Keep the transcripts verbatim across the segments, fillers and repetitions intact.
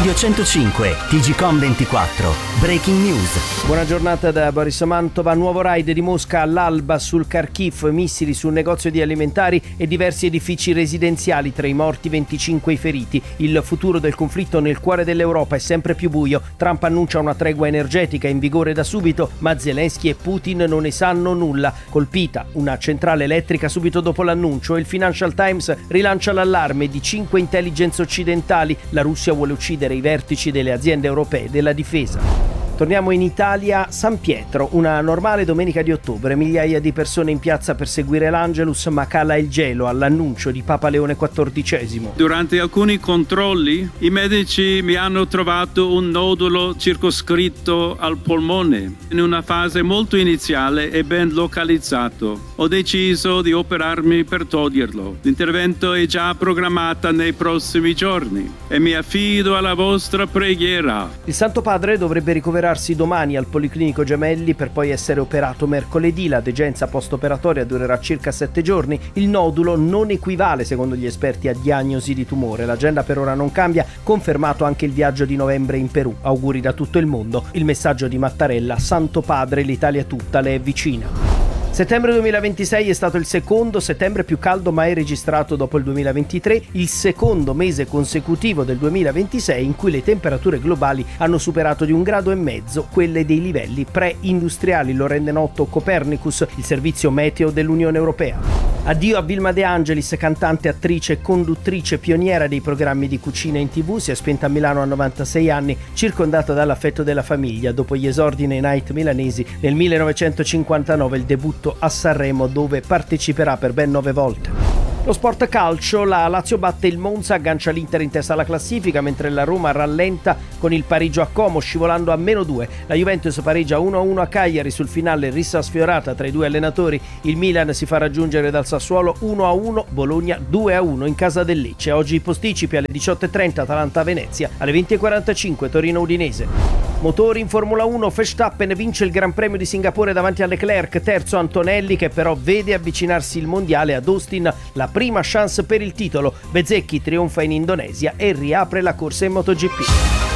Radio centocinque, T G Com ventiquattro, Breaking News. Buona giornata da Boris Mantova. Nuovo raid di Mosca all'alba sul Kharkiv, missili su un negozio di alimentari e diversi edifici residenziali, tra i morti venticinque i feriti. Il futuro del conflitto nel cuore dell'Europa è sempre più buio. Trump annuncia una tregua energetica in vigore da subito, ma Zelensky e Putin non ne sanno nulla. Colpita una centrale elettrica subito dopo l'annuncio. Il Financial Times rilancia l'allarme di cinque intelligence occidentali. La Russia vuole uccidere i vertici delle aziende europee della difesa. Torniamo in Italia. San Pietro, una normale domenica di ottobre, migliaia di persone in piazza per seguire l'Angelus, ma cala il gelo all'annuncio di Papa Leone quattordicesimo. Durante alcuni controlli i medici mi hanno trovato un nodulo circoscritto al polmone, in una fase molto iniziale e ben localizzato. Ho deciso di operarmi per toglierlo. L'intervento è già programmata nei prossimi giorni e mi affido alla vostra preghiera. Il Santo Padre dovrebbe ricoverarsi domani al Policlinico Gemelli per poi essere operato mercoledì. La degenza post-operatoria durerà circa sette giorni. Il nodulo non equivale, secondo gli esperti, a diagnosi di tumore. L'agenda per ora non cambia, confermato anche il viaggio di novembre in Perù. Auguri da tutto il mondo. Il messaggio di Mattarella: Santo Padre, l'Italia tutta le è vicina. Settembre duemilaventisei è stato il secondo settembre più caldo mai registrato dopo il duemilaventitré, il secondo mese consecutivo del duemilaventisei in cui le temperature globali hanno superato di un grado e mezzo quelle dei livelli pre-industriali. Lo rende noto Copernicus, il servizio meteo dell'Unione Europea. Addio a Vilma De Angelis, cantante, attrice e conduttrice pioniera dei programmi di cucina in tv. Si è spenta a Milano a novantasei anni, circondata dall'affetto della famiglia. Dopo gli esordi nei night milanesi nel millenovecentocinquantanove, il debutto a Sanremo, dove parteciperà per ben nove volte. Lo sport calcio, la Lazio batte il Monza, aggancia l'Inter in testa alla classifica, mentre la Roma rallenta con il pareggio a Como, scivolando a meno due. La Juventus pareggia uno a uno a Cagliari, sul finale rissa sfiorata tra i due allenatori. Il Milan si fa raggiungere dal Sassuolo uno a uno, Bologna due a uno in casa del Lecce. Oggi i posticipi: alle diciotto e trenta Atalanta-Venezia, alle venti e quarantacinque Torino-Udinese. Motori in Formula uno, Verstappen vince il Gran Premio di Singapore davanti a Leclerc, terzo Antonelli che però vede avvicinarsi il mondiale. Ad Austin la prima chance per il titolo. Bezzecchi trionfa in Indonesia e riapre la corsa in MotoGP.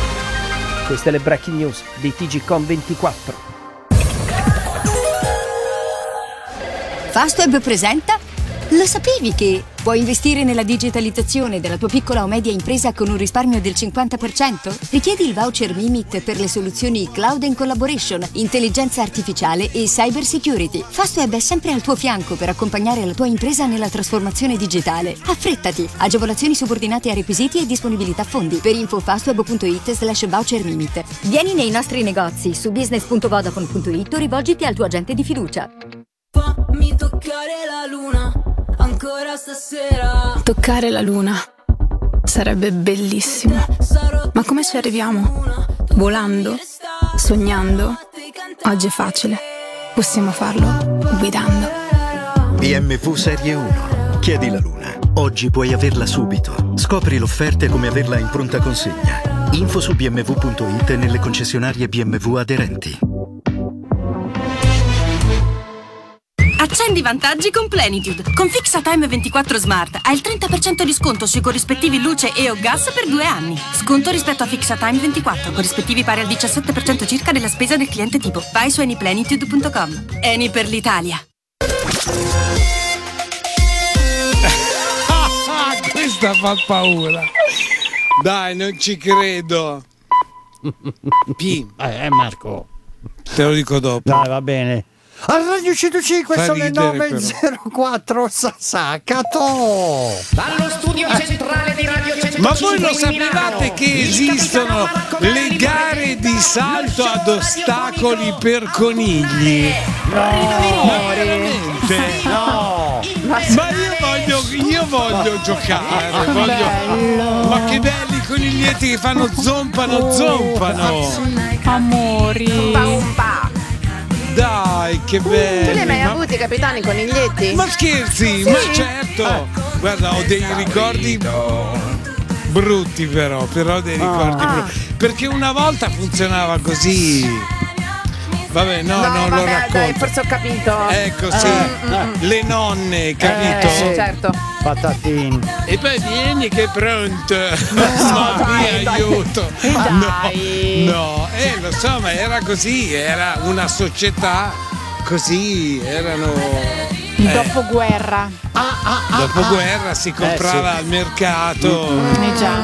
Queste le breaking news di T G Com ventiquattro. Fastweb presenta. Lo sapevi che puoi investire nella digitalizzazione della tua piccola o media impresa con un risparmio del cinquanta per cento? Richiedi il voucher Mimit per le soluzioni Cloud and Collaboration, intelligenza artificiale e cyber security. Fastweb è sempre al tuo fianco per accompagnare la tua impresa nella trasformazione digitale. Affrettati! Agevolazioni subordinate a requisiti e disponibilità fondi. Per info fastweb.it slash voucher Mimit. Vieni nei nostri negozi su business punto vodafone punto it o rivolgiti al tuo agente di fiducia. Fammi toccare la luna ancora stasera. Toccare la luna sarebbe bellissimo. Ma come ci arriviamo? Volando? Sognando? Oggi è facile. Possiamo farlo guidando. B M W Serie uno. Chiedi la luna. Oggi puoi averla subito. Scopri l'offerta e come averla in pronta consegna. Info su b m w punto it e nelle concessionarie B M W aderenti. Accendi vantaggi con Plenitude. Con Fixatime ventiquattro Smart hai il trenta per cento di sconto sui corrispettivi luce e o gas per due anni. Sconto rispetto a Fixatime ventiquattro, corrispettivi pari al diciassette per cento circa della spesa del cliente tipo. Vai su anyplenitude punto com. Eni per l'Italia. Questa fa paura. Dai, non ci credo. P. Eh, Marco. Te lo dico dopo. Dai, va bene. A Radio centocinque Fa sono le ridere, nove e zero quattro. Sassacato. Dallo studio centrale di Radio centocinque. Ma voi lo sapevate che esistono le gare di salto ad ostacoli per conigli? No, ma veramente? No. Ma io voglio, io voglio giocare. Voglio... Ma che belli coniglietti che fanno zompano, zompano. Amori. Dai, che bello! Tu li hai mai avuti i capitani coniglietti? Ma scherzi, sì. Ma certo! Ah. Guarda, ho dei ricordi brutti però, però dei ricordi ah. brutti. Perché una volta funzionava così. Vabbè, no, no non vabbè, lo racconto. Dai, forse ho capito. Ecco, sì. Uh, Le nonne, capito? Eh, certo. Patatin. E poi vieni che è pronto. No, dai, mia, aiuto. Dai. No, no, eh, lo so, ma era così, era una società così, erano. Il eh, dopoguerra. Ah, ah, ah, dopoguerra si comprava eh, sì. al mercato. Mm. Eh già.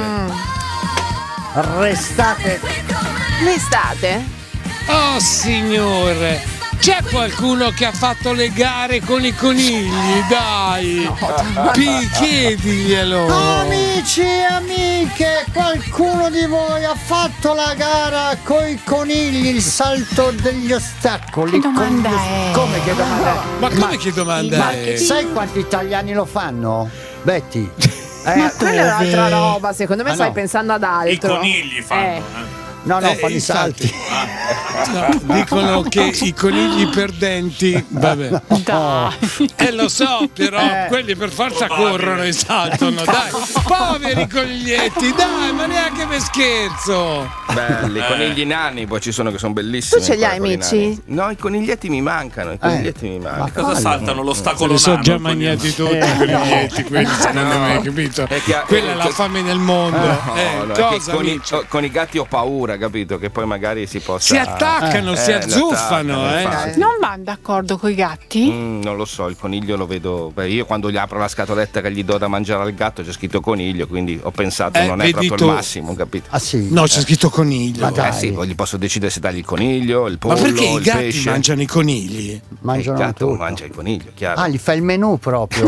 Restate. L'estate? Oh signore, c'è qualcuno che ha fatto le gare con i conigli? Dai, Pi, chiediglielo. Amici e amiche, qualcuno di voi ha fatto la gara coi conigli, il salto degli ostacoli? Che domanda Con- è? Come che domanda è? Ma come che domanda Ma è? sai quanti italiani lo fanno? Betty? Eh, ma quella è un'altra roba, secondo me Ah, stai no. pensando ad altro. I conigli fanno, Eh. eh. No, no, Eh, fanno i infatti. salti. No, dicono che i conigli perdenti, vabbè. Dai. Eh lo so, però Eh. quelli per forza corrono e saltano, dai. Poveri coniglietti, dai, ma neanche per scherzo. Belli, Eh. conigli nani, poi ci sono che sono bellissimi. Tu ce li hai, ancora, quelli amici? nani. No, i coniglietti mi mancano, i coniglietti mi mancano. Cosa quale? saltano? Se L'ostacolo li sono nano, già il coniglio. mangiati tutti i coniglietti, quelli secondo No. me, capito? È che- Quella è è la che- fame nel mondo. No, eh, no, è che cosa, con, i, amici? con i gatti ho paura, capito? Che poi magari si possa. Si attaccano, Eh, si li azzuffano, attaccano, eh. infatti. Non vanno d'accordo coi gatti? Mm, non lo so, il coniglio lo vedo. Beh, io quando gli apro la scatoletta che gli do da mangiare al gatto c'è scritto coniglio, quindi ho pensato Eh, non è vedi proprio tu. il massimo, capito? Ah sì? No, c'è scritto coniglio. Ma dai. Eh sì, poi gli posso decidere se dargli il coniglio, il pollo, Ma perché i il gatti pesce. mangiano i conigli? Mangiano il gatto tutto. mangia il coniglio, chiaro. Ah, gli fai il menù proprio.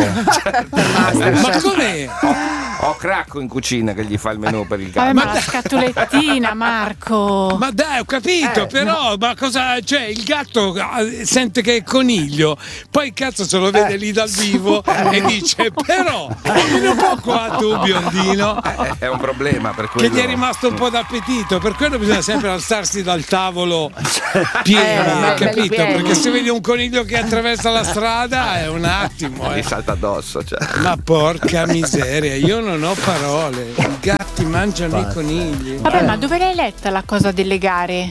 Ma come? Ho Cracco in cucina che gli fa il menù per il Vabbè, gatto. ma la scatolettina, Marco. Ma dai, ho capito, Eh, però, ma cosa. Cioè, il gatto ah, sente che è coniglio, poi cazzo se lo vede lì dal vivo e dice: però, vieni un po' qua tu, biondino. Eh, è un problema per Che quello. gli è rimasto un po' d'appetito, per quello bisogna sempre alzarsi dal tavolo pieni, Eh, capito? belli pieni. Perché se vedi un coniglio che attraversa la strada è un attimo, Gli eh. salta addosso, cioè. Ma porca miseria, io non ho parole. I gatti mangiano i conigli. Vabbè, ma dove l'hai letta la cosa delle gare?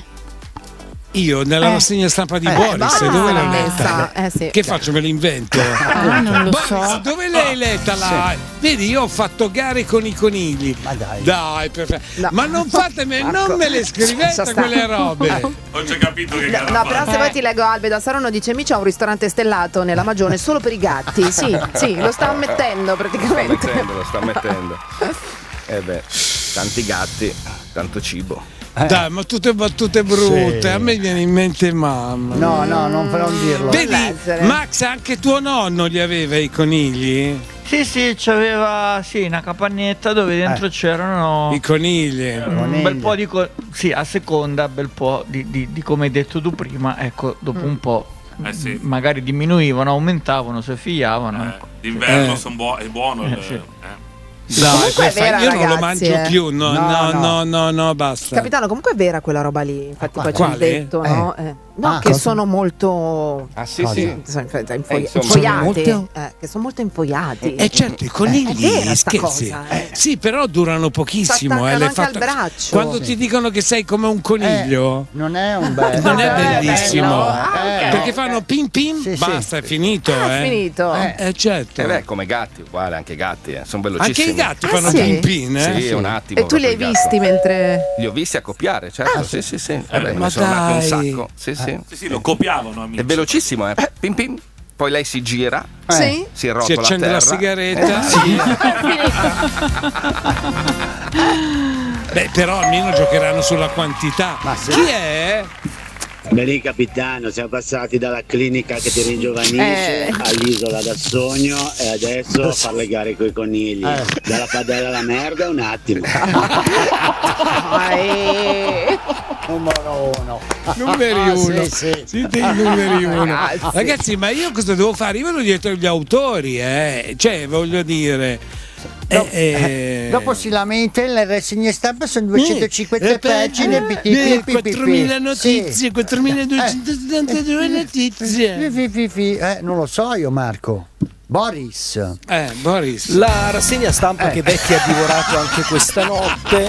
Io nella Eh. rassegna stampa di Eh, Boris, basta. dove l'hai Messa, letta? eh, sì. Che faccio? Me l'invento? Ah, non lo Boris, so. dove l'hai letta la? Vedi, io ho fatto gare con i conigli. Ma dai. Dai, perfetto. No. Ma non fatemi, non me le scrivete Sta- quelle robe. Ho già capito che gara No, fa. però se vuoi ti leggo Albedo Sarono dice mi c'è un ristorante stellato nella Magione solo per i gatti. Sì, sì, lo sta ammettendo Sta praticamente. mettendo, lo sta mettendo. Eh beh, tanti gatti, tanto cibo. Dai, ma tutte battute brutte. Sì. A me viene in mente mamma. No, no, non per non dirlo. Vedi, leggere. Max, anche tuo nonno li aveva i conigli? Sì, sì, c'aveva sì, una capanetta dove dentro Eh. c'erano I conigli. un bel po' di co- sì, a seconda bel po' di, di, di come hai detto tu prima, ecco, dopo Mm. un po' Eh sì. magari diminuivano, aumentavano, si figliavano. Eh, Ecco. d'inverno Eh. son buo- è buono. Eh, il- sì. eh. Dai, Comunque è per fa- vera, io non lo ragazzi, mangio eh. più. No, No, no, no, no. no, no, basta. Capitano, comunque è vera quella roba lì, infatti poi ci hanno Quale? detto, no? Eh. No, Ah, che cosa? sono molto Ah sì, Cosa? sì. sono info- info- Eh, insomma, infoiati, sono molto- eh, che sono molto infoiati. E certo, i È conigli vera sta scherzi. cosa, eh. Sì, però durano pochissimo. S'attaccano eh, l'hai anche al fatto- braccio. Quando Sì. ti dicono che sei come un coniglio, Non è un bel. non è Eh, bellissimo. bello. Ah, ok. Perché fanno pim pim, Sì, sì. basta, è finito. Ah, eh. è finito. Eh. Eh, certo. Eh beh, come gatti, uguale, anche i gatti, eh. sono Anche velocissimi. i gatti Ah, fanno sì? pim pim, eh? Sì, un attimo. E tu li hai proprio il visti gatto. mentre Li ho visti accoppiare, certo, sì, sì, sì. Eh beh, ma ne sono nati un dai. sacco. Sì, sì. Sì, sì, lo copiavano, amici. È velocissimo, eh. Pim pim. Poi lei si gira, Sì? si rotola Si accende a la terra. sigaretta. Eh, sì. Beh, però almeno giocheranno sulla quantità. Ma sì. Chi è? Bene capitano, siamo passati dalla clinica che ti ringiovanisce Eh. all'isola da sogno e adesso a fare le gare coi conigli. Eh. Dalla padella alla merda un attimo. Dai. Numero uno. Numeri Ah, uno. sì, sì. Siete i numeri uno. Ragazzi. Ragazzi, ma io cosa devo fare? Io vado dietro gli autori, eh. Cioè, voglio dire. Dopo, eh, eh. dopo si lamenta le rassegne stampa sono duecentocinquanta Eh, pagine. eh, pi- pi- pi- pi- pi- quattromila pi- notizie, sì. quattromiladuecentosettantadue notizie. Fi- fi- fi- fi. Eh, non lo so io, Marco. Boris. Eh, Boris. La rassegna stampa Eh. che Betty ha divorato anche questa notte.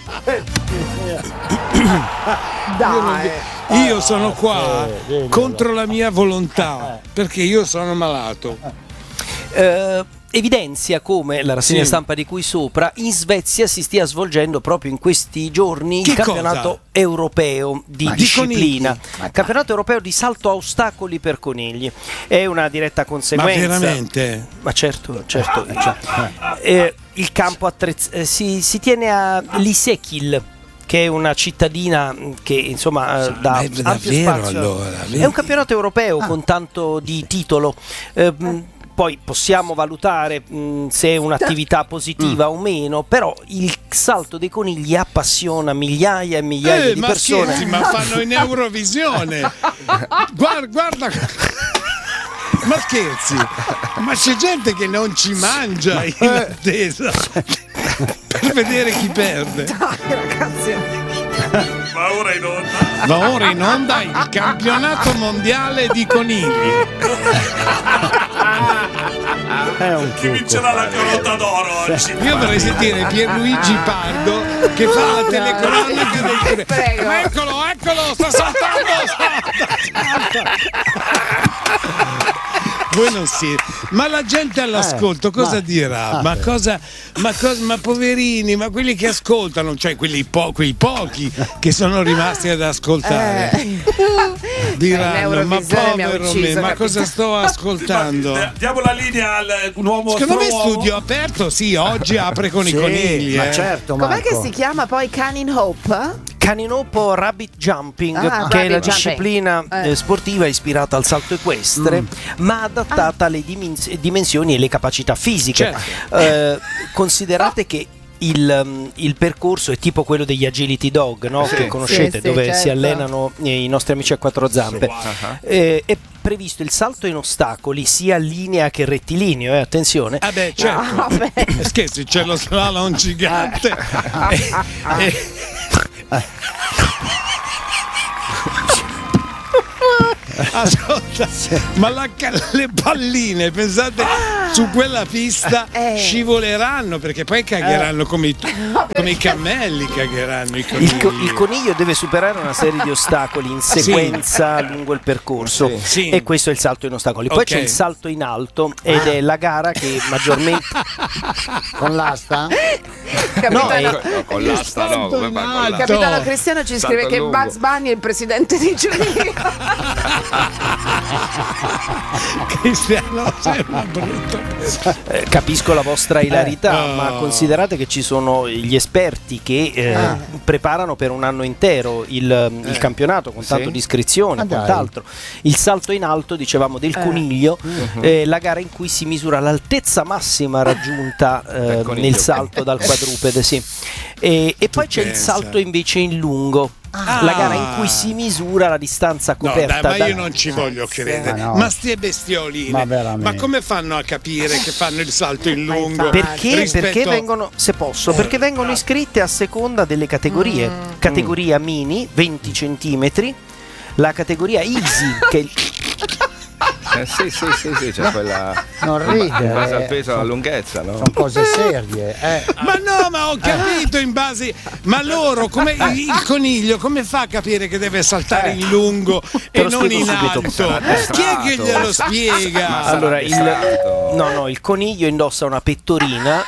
Dai. Io sono qua contro la mia volontà perché io sono malato. Eh, evidenzia come la rassegna Sì. stampa di cui sopra in Svezia si stia svolgendo proprio in questi giorni Che il campionato cosa? europeo di Ma di disciplina, conigli? campionato europeo di salto a ostacoli per conigli. È una diretta conseguenza. Ma veramente? Ma certo, certo. cioè, eh, il campo attrezz- eh, si, si tiene a Lisekil, che è una cittadina che insomma eh, dà Ma è ampio davvero, spazio. allora, vedi? È un campionato europeo con tanto di titolo. Eh, mh, poi possiamo valutare mh, se è un'attività positiva o meno, però il salto dei conigli appassiona migliaia e migliaia Eh, di ma persone. scherzi, ma fanno in Eurovisione. Guarda, guarda. Ma scherzi, ma c'è gente che non ci mangia in attesa per vedere chi perde. Dai, ragazzi. Ma ora in onda. Va ora in onda il campionato mondiale di conigli. È un Chi vincerà la carota d'oro oggi? Io vorrei sentire Pierluigi Pardo che fa la telecronaca del Prego. Ma eccolo, eccolo, sta saltando! salta. Voi non si. Ma la gente all'ascolto cosa ma- dirà? ah, Ma beh. cosa. Ma, cosa, ma poverini, ma quelli che ascoltano, cioè quelli po- quei pochi che sono rimasti ad ascoltare, diranno: ma l'Eurovisione mi ha povero ucciso, me, ma capito? cosa sto ascoltando? Eh, Diamo la linea al nuovo Secondo me nuovo- studio aperto, sì, oggi apre con Sì, i conigli. ma eh. certo, Com'è Marco. che si chiama poi Canning Hope? Caninopo Rabbit Jumping, Ah, che è la rabbit disciplina jumping. Eh. eh, sportiva ispirata al salto equestre, ma adattata alle dimens- dimensioni e le capacità fisiche. Certo. Eh, considerate che il, um, il percorso è tipo quello degli agility dog, no? Sì. Che conoscete, Sì, sì, dove si certo. allenano eh, i nostri amici a quattro zampe. Uh-huh. Eh, è previsto il salto in ostacoli sia linea che rettilineo, eh, attenzione. Ah beh, certo. Ah, vabbè. Scherzi, c'è lo slalom gigante. E- e- Ascolta, ma la ca- le palline, pensate, su quella pista Eh. scivoleranno perché poi cagheranno come, i, come i cammelli, cagheranno i Il, conigli. co- il coniglio deve superare una serie di ostacoli in sequenza lungo il percorso, Sì. e questo è il salto in ostacoli. Poi Ok. c'è il salto in alto ed è la gara che maggiormente Con l'asta? no, Capitano, è- No, con l'asta no, come fa con l'asta? Capitano Cristiano ci scrive Salto che lungo. Bugs Bunny è il presidente di giuria. Cristiano sembra brutto. eh, capisco la vostra ilarità, Eh. ma considerate che ci sono gli esperti che eh, Ah. preparano per un anno intero il, il campionato con tanto Sì. di iscrizioni Ah, e dai. quant'altro. Il salto in alto, dicevamo, del coniglio, eh, la gara in cui si misura l'altezza massima raggiunta eh, coniglio. nel salto dal quadrupede, sì. E, e poi c'è pensa. il salto invece in lungo. La gara in cui si misura la distanza No, coperta dai, ma da- io non ci voglio credere. Ma no. Ma stie bestioline, Ma veramente. ma come fanno a capire che fanno il salto in lungo? Perché, rispetto- perché vengono, se posso, perché vengono iscritte a seconda delle categorie. Categoria mini, venti centimetri, la categoria easy, che è il- Eh, sì, sì, sì, sì, c'è quella. Non ridere, In base al eh, peso e sono- alla lunghezza, no? Sono cose serie. Eh. Ma no, ma ho capito in base. Ma loro, come il coniglio, come fa a capire che deve saltare in lungo e lo non spiego in subito. alto? Sarà Chi è che addestrato. glielo spiega? Ma allora sarà il, addestrato. no, no, il coniglio indossa una pettorina.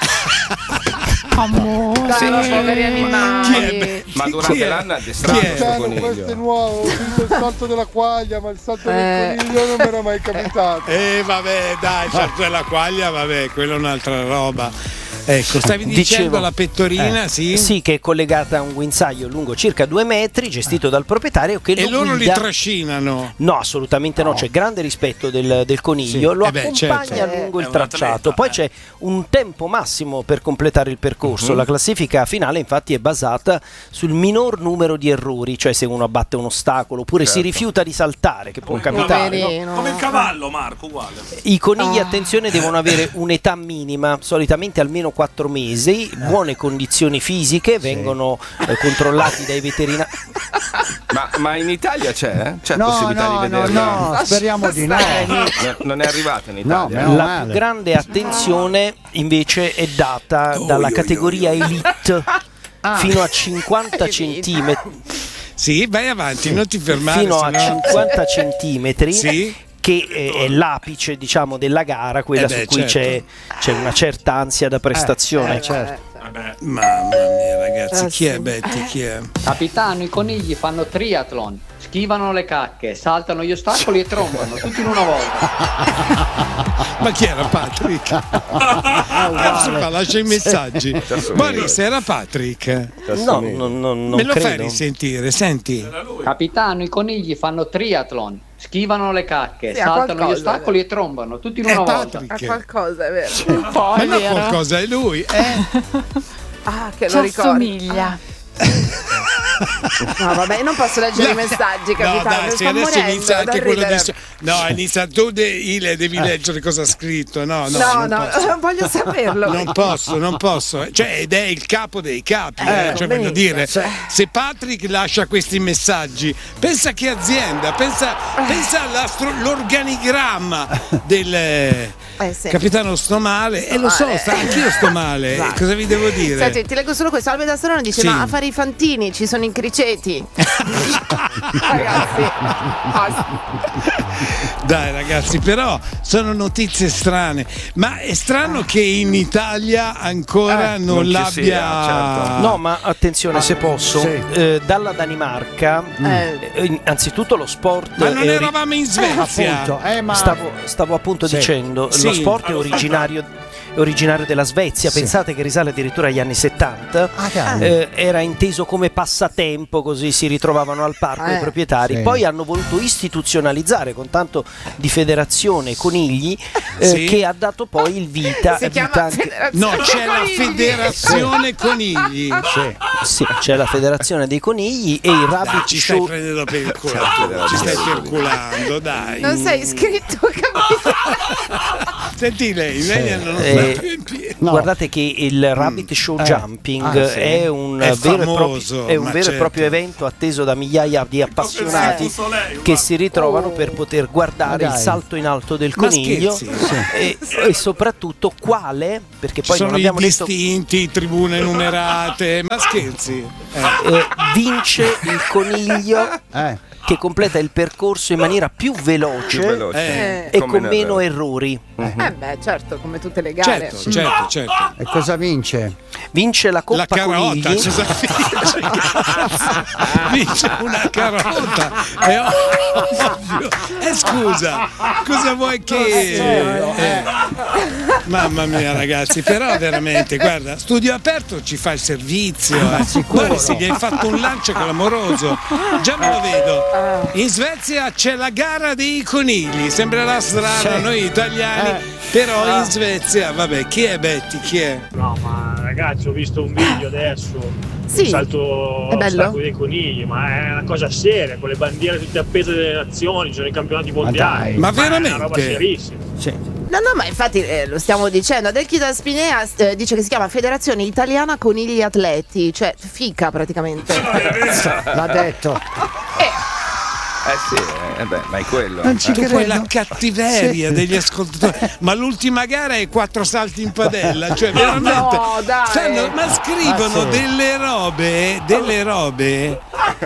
Dai, poveri Chi animali. è? Ma Chi durante è? l'anno è addestrato Chi è? questo coniglio. nuovo, ho visto il salto della quaglia, ma il salto Eh. del coniglio non mi era mai capitato. Eh vabbè, dai, salto della quaglia, vabbè, quella è un'altra roba. Ecco, stavi dicendo Dicevo, la pettorina, eh, sì? Sì, che è collegata a un guinzaglio lungo circa due metri, gestito dal proprietario che E lo loro li guida. trascinano. No, assolutamente no, c'è grande rispetto del, del coniglio, Sì. lo Eh beh, accompagna certo. lungo È il un tracciato, atleta, poi eh. c'è un tempo massimo per completare il percorso, la classifica finale infatti è basata sul minor numero di errori, cioè se uno abbatte un ostacolo oppure si Certo. rifiuta di saltare, che può capitare. no? Poverino. Come il cavallo, Marco, uguale. I conigli, attenzione, devono avere un'età minima, solitamente almeno quattro mesi, buone condizioni fisiche, vengono eh, controllati dai veterinari. Ma, ma in Italia c'è? C'è No, possibilità no, di no, vederla? no, speriamo di no. No, non è arrivata in No, Italia. meno La male. più grande attenzione invece è data Oh, dalla io, categoria io, io. elite fino a cinquanta centimetri. Sì, vai avanti, non ti fermare. Fino a sennò- cinquanta centimetri. Sì. che è l'apice, diciamo, della gara, quella Eh beh, su cui certo. c'è, c'è una certa ansia da prestazione. Eh, certo. Vabbè. Mamma mia, ragazzi, Eh, chi è sì. Betty? Chi è? Capitano, i conigli fanno triathlon, schivano le cacche, saltano gli ostacoli e trombano, tutti in una volta. Ma chi era Patrick? Adesso qua lascia i messaggi. Boris, era Patrick? No, non, non, non Me lo credo. fai risentire, senti. Capitano, i conigli fanno triathlon, schivano le cacche, Sì, ha saltano gli qualcosa, ostacoli e trombano, tutti in È una volta. Patrick. Ha qualcosa, è vero. Un po', Ma è non vero. qualcosa, è lui. Eh? Ah, che Ci lo ricordi. assomiglia. No, vabbè, non posso leggere i messaggi, capitano. No, dai, mi se sto adesso morendo inizia anche da quello di. ridere. No, inizia tu, de, Ile, devi leggere cosa ha scritto. No, no, No, non no, posso. non voglio saperlo. Non posso, non posso. Cioè, ed è il capo dei capi. Eh, Eh, cioè, voglio benissimo, dire, cioè. se Patrick lascia questi messaggi, pensa che azienda, pensa, pensa all'organigramma del Eh, sì. capitano sto male. E lo so, Male. sta, anch'io sto male. Vai. Cosa vi devo dire? Senti, ti leggo solo questo. Albe da Serrano dice: Sì. ma a fare i fantini ci sono i criceti. Ragazzi, basta. Dai ragazzi, però sono notizie strane. Ma è strano che in Italia ancora Eh, non, non ci l'abbia. sia, certo. No, ma attenzione, se posso, Sì. eh, dalla Danimarca, Eh. eh, anzitutto lo sport. Ma non è ori- eravamo in Svezia. Appunto, eh, ma Stavo, stavo appunto Sì. dicendo, Sì. lo sport è originario, è originario della Svezia, Sì. pensate che risale addirittura agli anni settanta. Ah, cavolo. Eh, era inteso come passatempo, così si ritrovavano al parco Eh. i proprietari. Sì. Poi hanno voluto istituzionalizzare con tanto di federazione conigli, eh, Sì. che ha dato poi il vita, Si vita chiama anche- Federazione No, c'è la Conigli. federazione conigli. sì. sì, c'è la federazione dei conigli e il Dai, rabbit ci stai show. prendendo per il culo. Ci stai perculando, dai. Non sei iscritto, capito? Senti lei, lei non Eh, più in piedi. No. Guardate che il rabbit show Eh. jumping Ah, sì. è un È vero, e, famoso, proprio, è un ma vero e certo. proprio evento atteso da migliaia di appassionati che si ritrovano per poter guardare Ma il dai. salto in alto del Ma coniglio scherzi? e, e soprattutto quale, perché Ci poi sono non i abbiamo detto, distinti, tribune numerate. Ma scherzi? Eh. eh, vince il coniglio Eh. che completa il percorso in maniera più veloce, Più veloce. Eh. e Come con nel- meno errori. Eh beh, certo, come tutte le gare. Certo, certo, certo. E cosa vince? Vince la La Coppa carota, Conigli. cosa vince? Vince una carota. È ovvio. Eh scusa, cosa vuoi che. Eh. Mamma mia, ragazzi, però veramente, guarda, Studio Aperto ci fa il servizio. Eh. Guarda, se gli hai fatto un lancio clamoroso, già me lo vedo. In Svezia c'è la gara dei conigli, sembrerà strano, noi italiani, però in Svezia, vabbè, chi è Betty? Chi è? No, ma ragazzi, ho visto un video adesso. Sì. Un salto È bello? ostacoli dei conigli, ma è una cosa seria, con le bandiere tutte appese delle nazioni, ci sono i campionati mondiali. dai. Ma È una veramente? roba serissima. Sì. No, no, ma infatti eh, lo stiamo dicendo. Adelchi da Spinea eh, dice che si chiama Federazione Italiana Conigli Atleti, cioè fica praticamente. L'ha detto. Eh sì, eh, beh, ma è quello. Non ci eh. Tu credo. poi la cattiveria Sì. degli ascoltatori, ma l'ultima gara è quattro salti in padella, cioè veramente No, dai. stanno- ma scrivono Ah, sì. delle robe, delle robe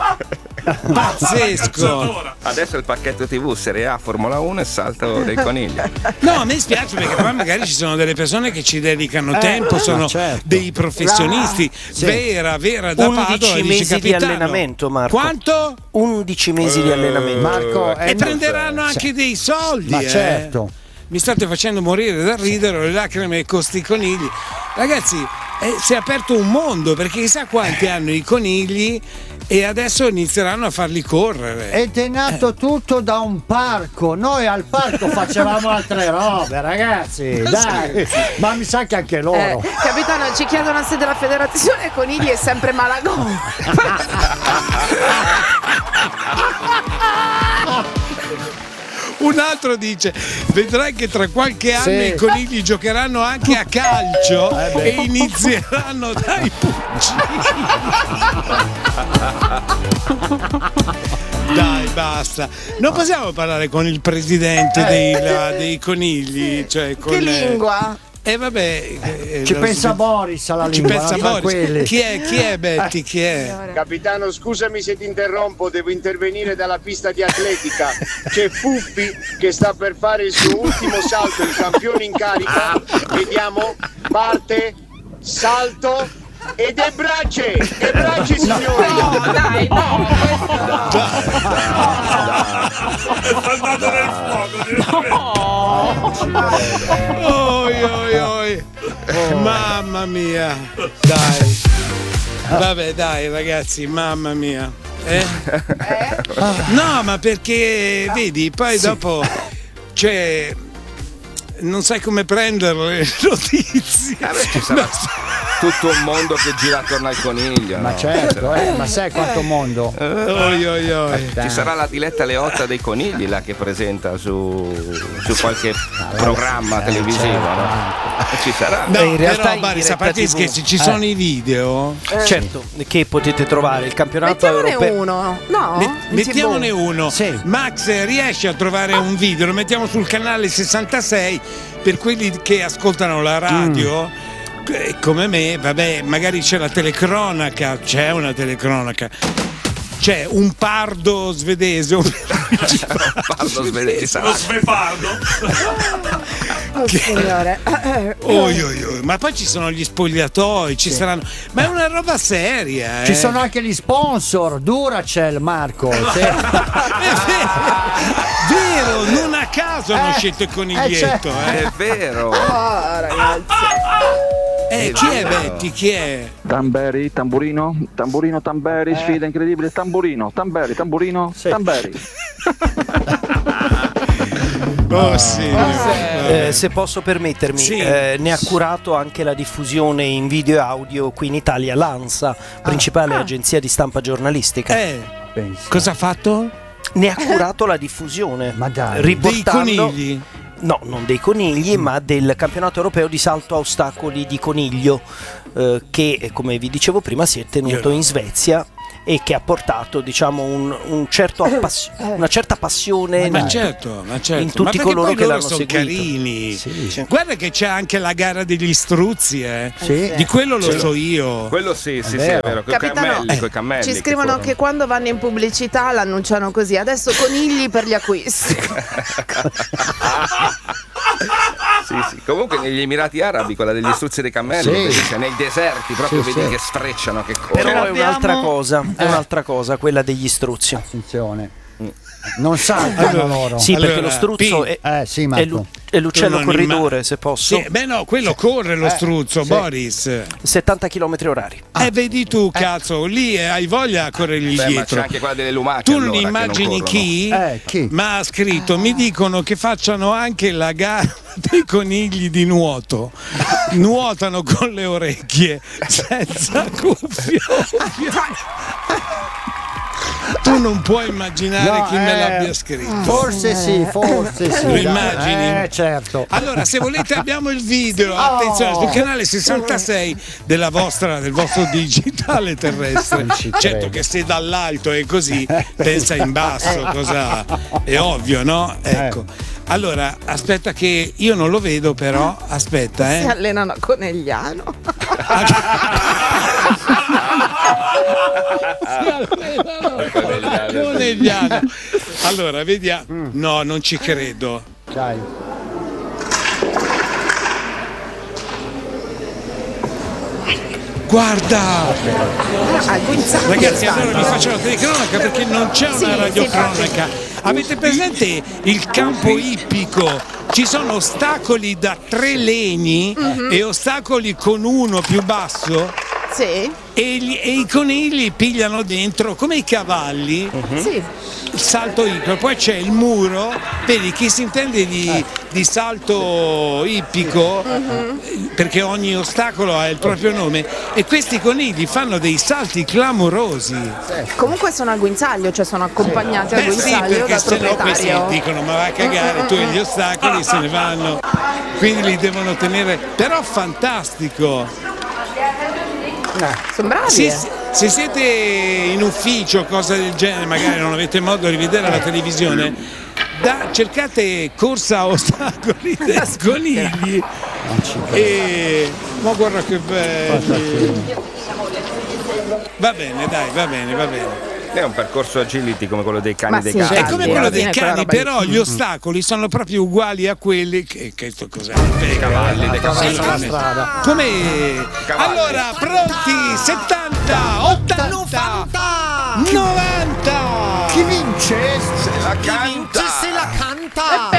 pazzesco. Adesso il pacchetto tivù Serie A Formula uno e salto dei conigli. No, mi spiace perché poi magari ci sono delle persone che ci dedicano Eh, tempo, sono ma certo. dei professionisti. Sì. Vera, vera da Padova. undici dice, mesi di "Capitano, allenamento, Marco. Quanto? undici mesi di allenamento. Marco, E è prenderanno anche dei soldi. Ma eh. certo. Mi state facendo morire da ridere, ho le lacrime con sti conigli. Ragazzi, eh, si è aperto un mondo, perché chissà quanti hanno i conigli e adesso inizieranno a farli correre. Ed è nato tutto da un parco. Noi al parco facevamo altre robe, ragazzi. Ma Dai. sì. Ma mi sa che anche Eh, loro. capitano, ci chiedono se della Federazione Conigli è sempre Malagò. Un altro dice: vedrai che tra qualche anno Sì. i conigli giocheranno anche a calcio Eh beh. e inizieranno dai pugili. Dai, basta. Non possiamo parlare con il presidente dei, la- dei conigli? Cioè con, Che lingua? Eh, E eh, vabbè, eh, ci pensa Boris alla ci lingua. pensa Boris. Quelli. Chi è? Chi è Betty? Chi è? Capitano, scusami se ti interrompo, devo intervenire dalla pista di atletica. C'è Puppi che sta per fare il suo ultimo salto, il campione in carica. Vediamo, parte, salto. Ed è braccia! È braccia, signori! No, dai, no! È saltato nel fuoco! No! Oi, oi, oi. Oh. Mamma mia! Dai! Vabbè, dai, ragazzi, mamma mia! Eh? No, ma perché, vedi, poi sì. dopo cioè non sai come prendere le notizie. Eh beh, ci sarà tutto un mondo che gira attorno al coniglio. Ma no? certo, eh, ma sai quanto mondo. Eh, oi, oi, oi. Ci sarà la Diletta Leotta dei conigli là che presenta su, su qualche programma televisivo. No? Ci sarà. No, in realtà però, Boris, a parte gli scherzi, ci sono eh. i video. Eh. Certo, che potete trovare il campionato Mettiamone europeo. uno, no? Me- mettiamone tivù. uno. Sì. Max, riesci a trovare un video? Lo mettiamo sul canale sessantasei per quelli che ascoltano la radio. Mm. Come me, vabbè, magari c'è la telecronaca, c'è una telecronaca. C'è un pardo svedese, un pardo svedese, lo svepardo. Oh, signore. Oi, oi, oi. Ma poi ci sono gli spogliatoi, ci sì. saranno. Ma è una roba seria. Eh. Ci sono anche gli sponsor, Duracell, Marco. Sì. È vero, non a caso hanno eh, scelto il coniglietto. Eh, eh. È vero. Oh, ragazzi. Eh, chi è Betty? Chi è? Tamberi, tamburino, tamburino, tamberi, eh. sfida incredibile, tamburino, tamberi, tamburino, sì. tamberi. Oh sì. Eh, se posso permettermi, sì. eh, ne ha curato anche la diffusione in video e audio qui in Italia l'ANSA, principale ah. agenzia di stampa giornalistica. Eh, cosa ha fatto? Ne ha curato la diffusione, ma dai, riportando dei conigli. No, non dei conigli, mm. ma del campionato europeo di salto a ostacoli di coniglio, eh, che come vi dicevo prima si è tenuto in Svezia e che ha portato, diciamo, un, un certo appass- una certa passione ma, ma certo, ma certo. in tutti ma coloro che loro l'hanno sono seguito. Carini. Sì, sì. Guarda che c'è anche la gara degli struzzi, eh. Sì. Di quello lo sì. so io. Quello sì, sì, è sì, è vero. Coi cammelli, eh. coi cammelli. Ci scrivono che, che quando vanno in pubblicità l'annunciano così. Adesso conigli per gli acquisti. Sì, sì. Comunque negli Emirati Arabi quella degli struzzi dei cammelli, sì. cioè nei deserti proprio sì, vedi sì. che sfrecciano, che corrono. Però è un'altra cosa, è un'altra cosa quella degli struzzi. Attenzione. Non saltano allora, loro. Sì, allora, perché lo struzzo P- è, eh, sì, è, lu- è l'uccello corridore, imma- se posso. Sì, beh no, quello corre lo struzzo, eh, Boris. settanta chilometri orari. Ah. Eh, vedi tu, cazzo, lì eh, hai voglia a corrergli beh, dietro. Ma c'è anche quella delle lumache. Tu allora, non immagini non chi? Eh, chi? Ma ha scritto, mi dicono che facciano anche la gara dei conigli di nuoto. Nuotano con le orecchie, senza cuffie. Tu non puoi immaginare no, chi eh, me l'abbia scritto. Forse sì, forse sì. Lo immagini? Eh, certo. Allora, se volete abbiamo il video, oh. attenzione, sul canale sessantasei della vostra, del vostro digitale terrestre. Certo che se dall'alto è così, pensa in basso, cosa è ovvio, no? Ecco. Allora, aspetta che io non lo vedo però, aspetta, eh. Si allenano a Conegliano. Si allenano a Conegliano. Allora, vediamo. Mm. No, non ci credo. Dai. Guarda! Ah, ragazzi, allora vi faccio la telecronaca perché non c'è una sì, radiocronaca. Sì, avete presente il campo ippico? Ci sono ostacoli da tre legni mm-hmm. e ostacoli con uno più basso? Sì. E, gli, e i conigli pigliano dentro come i cavalli uh-huh. sì. il salto ippico, poi c'è il muro, vedi chi si intende di, eh. di salto ippico uh-huh. perché ogni ostacolo ha il proprio nome e questi conigli fanno dei salti clamorosi. Sì. Comunque sono al guinzaglio, cioè sono accompagnati Beh, al guinzaglio sì, perché dal se no questi proprietario. dicono ma va a cagare, tu e gli ostacoli se ne vanno, quindi li devono tenere, però fantastico. No. Sono bravi. Se, eh. se siete in ufficio, cosa del genere, magari non avete modo di vedere la televisione, da, cercate corsa a ostacoli dei conigli. E ma guarda che belli. Va bene, dai, va bene, va bene. È un percorso agility come quello dei cani Ma dei sì, cani. È come quello dei cani, però gli Mm. ostacoli sono proprio uguali a quelli che, che cos'è? Dei cavalli, dei cavalli. Come? Cavalli. Allora, pronti? settanta, ottanta, novanta. Chi vince? Se la canta. Se la canta.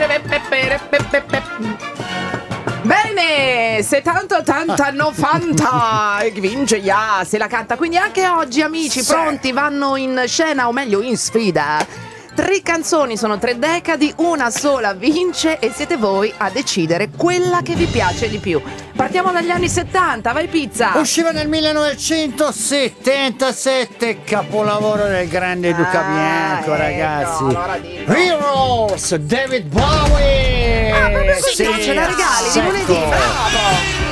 Bene, settanta, ottanta, novanta. Chi vince? Ya, se la canta. Quindi anche oggi, amici, pronti, vanno in scena, o meglio in sfida. Tre canzoni, sono tre decadi, una sola vince e siete voi a decidere quella che vi piace di più. Partiamo dagli anni settanta, vai Pizza! Usciva nel millenovecentosettantasette, capolavoro del grande Duca Ah, Bianco, ecco, ragazzi. allora dillo. Heroes, David Bowie. Ah, proprio così, ce la regali di lunedì, bravo!